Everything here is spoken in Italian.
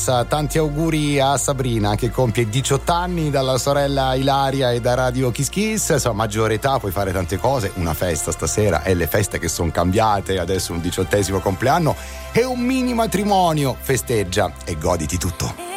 Tanti auguri a Sabrina che compie 18 anni, dalla sorella Ilaria e da Radio Kiss Kiss. Insomma, maggiore età, puoi fare tante cose, una festa stasera e le feste che sono cambiate, adesso un 18° compleanno e un mini matrimonio. Festeggia e goditi tutto.